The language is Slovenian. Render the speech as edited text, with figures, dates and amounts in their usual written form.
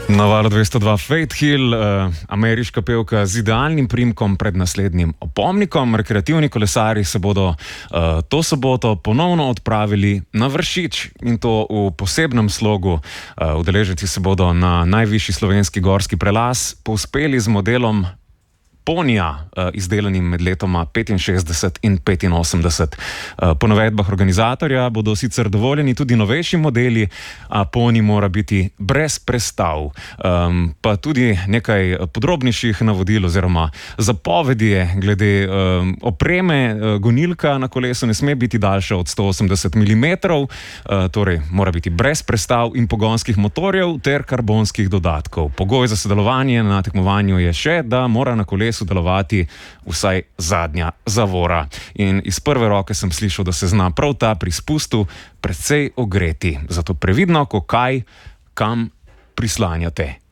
Na valu 202 Faith Hill, ameriška pevka z idealnim primkom pred naslednjim opomnikom. Rekreativni kolesarji se bodo to soboto ponovno odpravili na Vršič in to v posebnem slogu. Udeleženci se bodo na najvišji slovenski gorski prelaz povzpeli z modelom ponija, izdelanim med letoma 65 in 85. Po navedbah organizatorja bodo sicer dovoljeni tudi novejši modeli, a ponij mora biti brez prestav. Pa tudi nekaj podrobnejših navodil oziroma zapovedi je glede opreme. Gonilka na kolesu ne sme biti daljša od 180 mm, torej mora biti brez prestav in pogonskih motorjev ter karbonskih dodatkov. Pogoj za sodelovanje na tekmovanju je še, da mora na kolesu delovati vsaj zadnja zavora. In iz prve roke sem slišal, da se zna prav ta pri spustu precej ogreti. Zato previdno, ko kaj kam prislanjate.